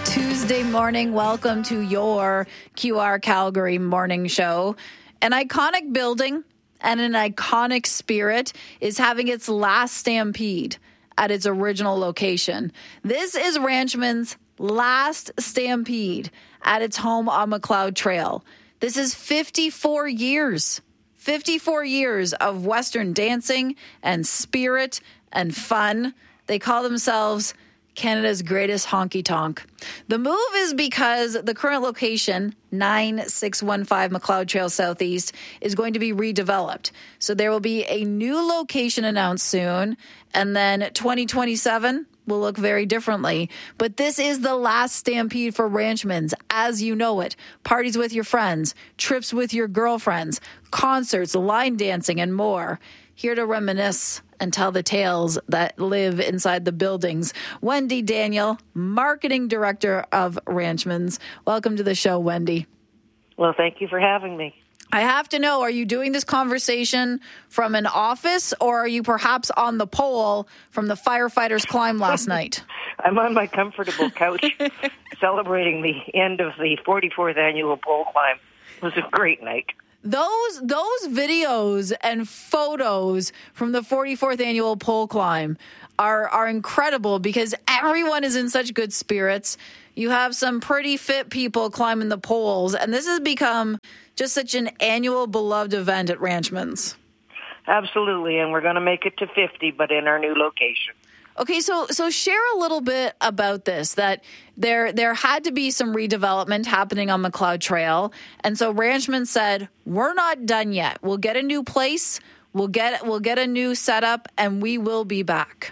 Tuesday morning. Welcome to your QR Calgary morning show. An iconic building and an iconic spirit is having its last stampede at its original location. This is Ranchman's last stampede at its home on Macleod Trail. This is 54 years. 54 years of Western dancing and spirit and fun. They call themselves Canada's greatest honky-tonk. The move is because the current location, 9615 Macleod Trail Southeast, is going to be redeveloped. So there will be a new location announced soon, and then 2027 will look very differently. But this is the last stampede for Ranchmans, as you know it. Parties with your friends, trips with your girlfriends, concerts, line dancing, and more. Here to reminisce and tell the tales that live inside the buildings. Wendy Daniel, Marketing Director of Ranchmans. Welcome to the show, Wendy. Well, thank you for having me. I have to know, are you doing this conversation from an office, or are you perhaps on the pole from the firefighters' climb last night? I'm on my comfortable couch celebrating the end of the 44th annual pole climb. It was a great night. Those videos and photos from the 44th annual pole climb are incredible because everyone is in such good spirits. You have some pretty fit people climbing the poles, and this has become just such an annual beloved event at Ranchmans. Absolutely, and we're going to make it to 50, but in our new location. Okay, so share a little bit about this, that there had to be some redevelopment happening on Macleod Trail. And so Ranchmans said, we're not done yet. We'll get a new place, we'll get a new setup, and we will be back.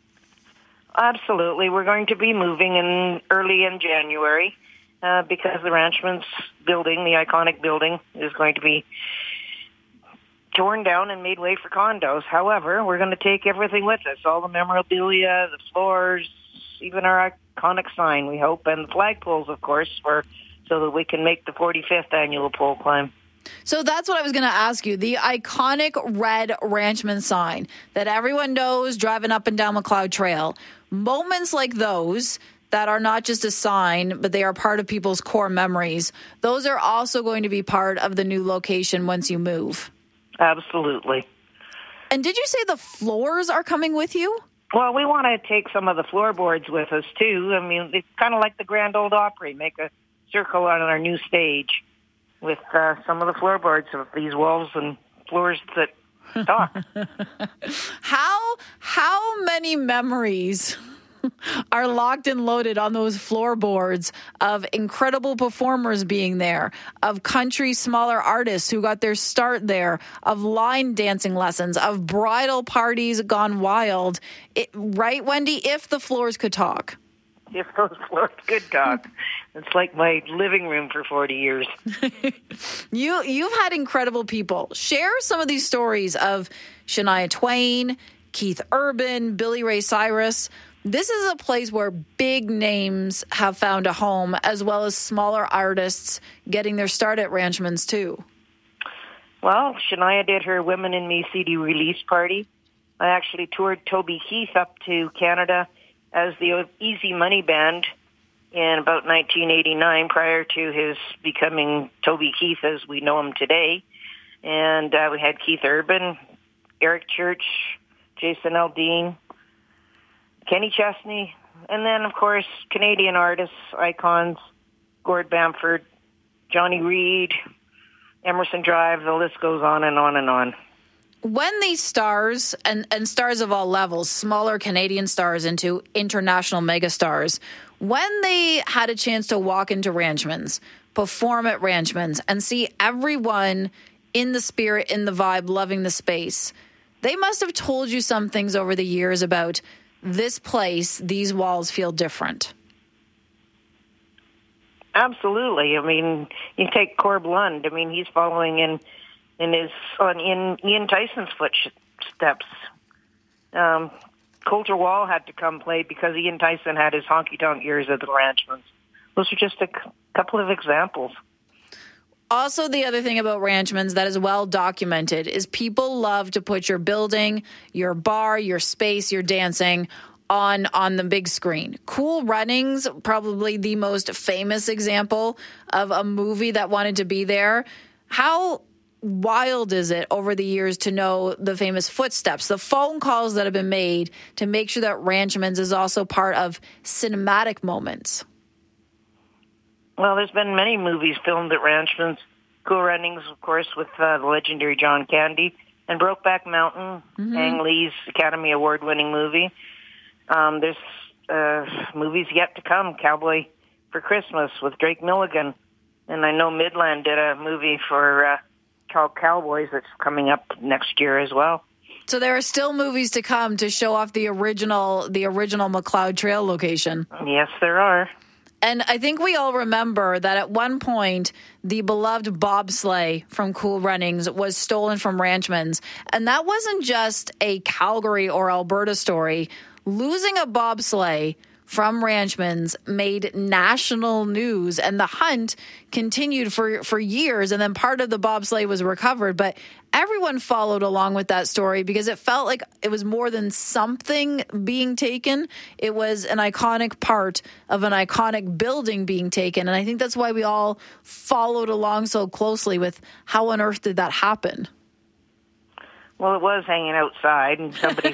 Absolutely. We're going to be moving early in January because the Ranchmans building, the iconic building, is going to be torn down and made way for condos. However, we're going to take everything with us, all the memorabilia, the floors, even our iconic sign, we hope, and the flagpoles, of course, so that we can make the 45th annual pole climb. So that's what I was going to ask you. The iconic red Ranchman sign that everyone knows driving up and down Macleod Trail. Moments like those that are not just a sign, but they are part of people's core memories. Those are also going to be part of the new location once you move. Absolutely. And did you say the floors are coming with you? Well, we want to take some of the floorboards with us, too. I mean, it's kind of like the Grand Ole Opry, make a circle on our new stage with some of the floorboards of these walls and floors that talk. How many memories are locked and loaded on those floorboards of incredible performers being there, of country smaller artists who got their start there, of line dancing lessons, of bridal parties gone wild. Right, Wendy? If the floors could talk. If those floors could talk. It's like my living room for 40 years. You've had incredible people. Share some of these stories of Shania Twain, Keith Urban, Billy Ray Cyrus. This is a place where big names have found a home, as well as smaller artists getting their start at Ranchmans, too. Well, Shania did her Women in Me CD release party. I actually toured Toby Keith up to Canada as the Easy Money Band in about 1989, prior to his becoming Toby Keith as we know him today. And we had Keith Urban, Eric Church, Jason Aldean, Kenny Chesney, and then, of course, Canadian artists, icons, Gord Bamford, Johnny Reed, Emerson Drive, the list goes on and on and on. When these stars, and stars of all levels, smaller Canadian stars into international megastars, when they had a chance to walk into Ranchmans, perform at Ranchmans, and see everyone in the spirit, in the vibe, loving the space, they must have told you some things over the years about this place, these walls feel different. Absolutely. I mean, you take Corb Lund. I mean, he's following in Ian Tyson's footsteps. Coulter Wall had to come play because Ian Tyson had his honky-tonk years at the Ranchmans. Those are just a couple of examples. Also, the other thing about Ranchmans that is well documented is people love to put your building, your bar, your space, your dancing on the big screen. Cool Runnings, probably the most famous example of a movie that wanted to be there. How wild is it over the years to know the famous footsteps, the phone calls that have been made to make sure that Ranchmans is also part of cinematic moments? Well, there's been many movies filmed at Ranchmans. Cool Runnings, of course, with the legendary John Candy, and Brokeback Mountain, Ang Lee's Academy Award-winning movie. There's movies yet to come, Cowboy for Christmas with Drake Milligan. And I know Midland did a movie for called Cowboys that's coming up next year as well. So there are still movies to come to show off the original McLeod Trail location. Yes, there are. And I think we all remember that at one point, the beloved bobsleigh from Cool Runnings was stolen from Ranchmans. And that wasn't just a Calgary or Alberta story. Losing a bobsleigh from Ranchmans made national news, and the hunt continued for years, and then part of the bobsleigh was recovered. But everyone followed along with that story because it felt like it was more than something being taken. It was an iconic part of an iconic building being taken, and I think that's why we all followed along so closely with how on earth did that happen? Well, it was hanging outside, and somebody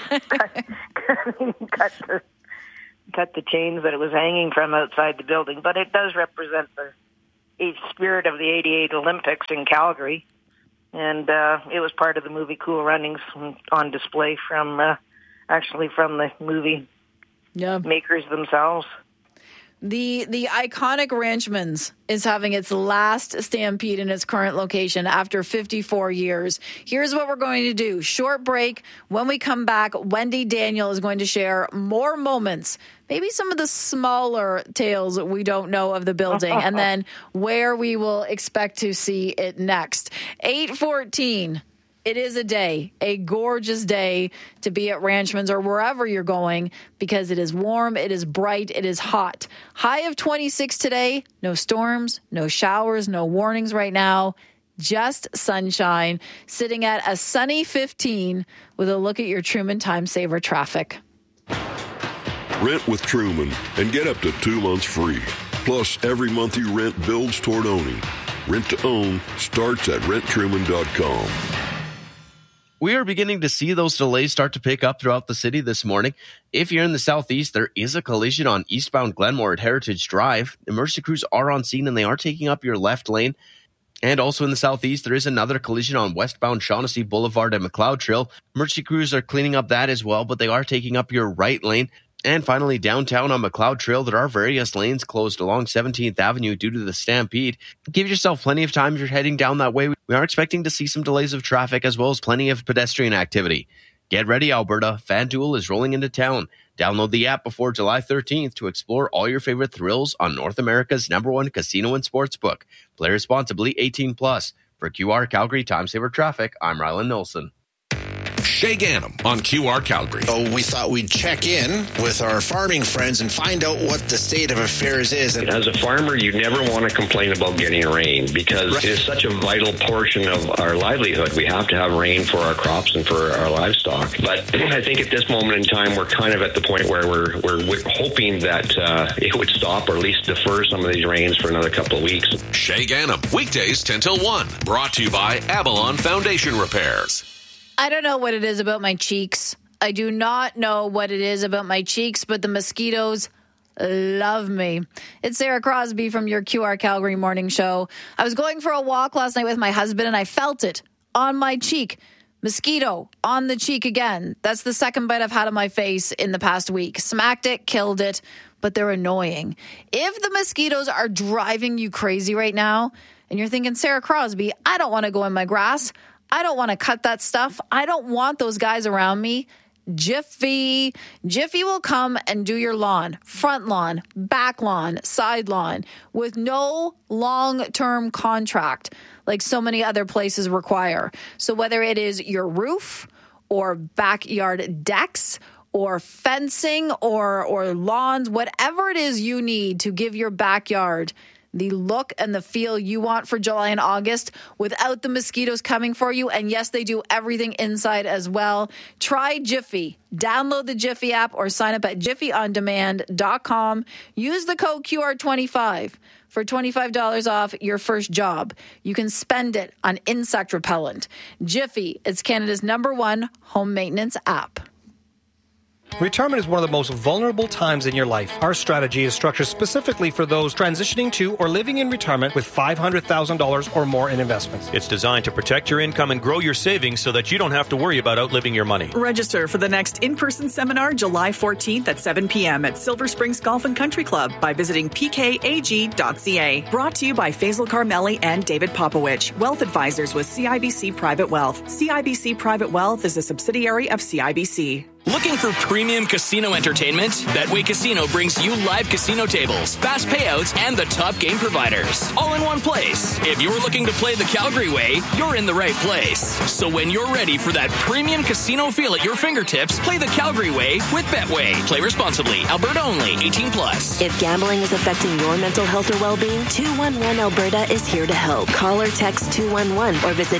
cut the chains that it was hanging from outside the building. But it does represent the spirit of the '88 Olympics in Calgary. And it was part of the movie Cool Runnings on display from the movie makers themselves. The iconic Ranchmans is having its last stampede in its current location after 54 years. Here's what we're going to do. Short break. When we come back, Wendy Daniel is going to share more moments, maybe some of the smaller tales we don't know of the building, and then where we will expect to see it next. 8:14. It is a day, a gorgeous day to be at Ranchmans or wherever you're going because it is warm, it is bright, it is hot. High of 26 today, no storms, no showers, no warnings right now, just sunshine, sitting at a sunny 15 with a look at your Truman Time Saver traffic. Rent with Truman and get up to 2 months free. Plus, every month you rent builds toward owning. Rent to own starts at renttruman.com. We are beginning to see those delays start to pick up throughout the city this morning. If you're in the southeast, there is a collision on eastbound Glenmore at Heritage Drive. Emergency crews are on scene and they are taking up your left lane. And also in the southeast, there is another collision on westbound Shaughnessy Boulevard and McLeod Trail. Emergency crews are cleaning up that as well, but they are taking up your right lane. And finally, downtown on McLeod Trail, there are various lanes closed along 17th Avenue due to the stampede. Give yourself plenty of time if you're heading down that way. We are expecting to see some delays of traffic as well as plenty of pedestrian activity. Get ready, Alberta. FanDuel is rolling into town. Download the app before July 13th to explore all your favorite thrills on North America's #1 casino and sportsbook. Play responsibly, 18+. For QR Calgary Time Saver Traffic, I'm Rylan Nilsson. Shay Gannam on QR Calgary. So we thought we'd check in with our farming friends and find out what the state of affairs is. As a farmer, you never want to complain about getting rain because it is such a vital portion of our livelihood. We have to have rain for our crops and for our livestock. But I think at this moment in time, we're kind of at the point where we're hoping that it would stop or at least defer some of these rains for another couple of weeks. Shay Gannam, weekdays 10 till 1. Brought to you by Avalon Foundation Repairs. I don't know what it is about my cheeks. I do not know what it is about my cheeks, but the mosquitoes love me. It's Sarah Crosby from your QR Calgary Morning Show. I was going for a walk last night with my husband, and I felt it on my cheek. Mosquito on the cheek again. That's the second bite I've had on my face in the past week. Smacked it, killed it, but they're annoying. If the mosquitoes are driving you crazy right now, and you're thinking, Sarah Crosby, I don't want to go in my grass. I don't want to cut that stuff. I don't want those guys around me. Jiffy will come and do your lawn, front lawn, back lawn, side lawn, with no long-term contract like so many other places require. So whether it is your roof or backyard decks or fencing or lawns, whatever it is you need to give your backyard the look and the feel you want for July and August without the mosquitoes coming for you. And yes, they do everything inside as well. Try Jiffy. Download the Jiffy app or sign up at jiffyondemand.com. Use the code QR25 for $25 off your first job. You can spend it on insect repellent. Jiffy is Canada's #1 home maintenance app. Retirement is one of the most vulnerable times in your life. Our strategy is structured specifically for those transitioning to or living in retirement with $500,000 or more in investments. It's designed to protect your income and grow your savings so that you don't have to worry about outliving your money. Register for the next in-person seminar July 14th at 7 p.m. at Silver Springs Golf and Country Club by visiting pkag.ca. Brought to you by Faisal Carmeli and David Popowich, Wealth Advisors with CIBC Private Wealth. CIBC Private Wealth is a subsidiary of CIBC. Looking for premium casino entertainment? Betway Casino brings you live casino tables, fast payouts, and the top game providers, all in one place. If you're looking to play the Calgary way, you're in the right place. So when you're ready for that premium casino feel at your fingertips, play the Calgary way with Betway. Play responsibly. Alberta only. 18+. If gambling is affecting your mental health or well-being, 211 Alberta is here to help. Call or text 211 or visit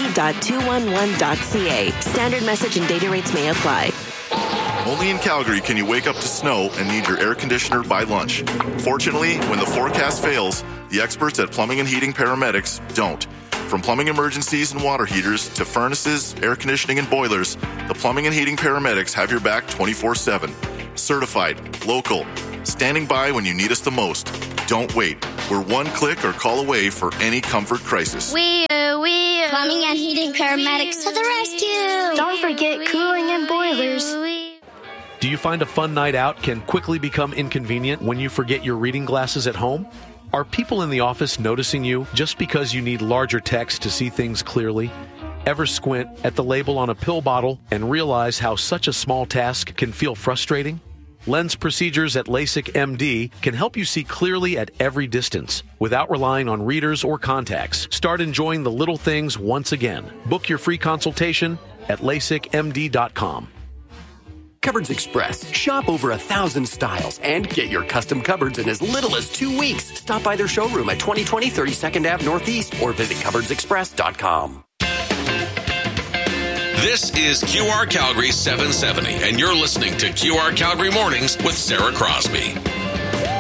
ab.211.ca. Standard message and data rates may apply. Only in Calgary can you wake up to snow and need your air conditioner by lunch. Fortunately, when the forecast fails, the experts at Plumbing and Heating Paramedics don't. From plumbing emergencies and water heaters to furnaces, air conditioning, and boilers, the Plumbing and Heating Paramedics have your back 24/7. Certified, local, standing by when you need us the most. Don't wait. We're one click or call away for any comfort crisis. We Plumbing and Heating Paramedics to the rescue. Don't forget cooling and boilers. Do you find a fun night out can quickly become inconvenient when you forget your reading glasses at home? Are people in the office noticing you just because you need larger text to see things clearly? Ever squint at the label on a pill bottle and realize how such a small task can feel frustrating? Lens procedures at LASIK MD can help you see clearly at every distance without relying on readers or contacts. Start enjoying the little things once again. Book your free consultation at LASIKMD.com. Cupboards Express. Shop over 1,000 styles and get your custom cupboards in as little as 2 weeks. Stop by their showroom at 2020 32nd Ave Northeast or visit cupboardsexpress.com. This is QR Calgary 770, and you're listening to QR Calgary Mornings with Sarah Crosby.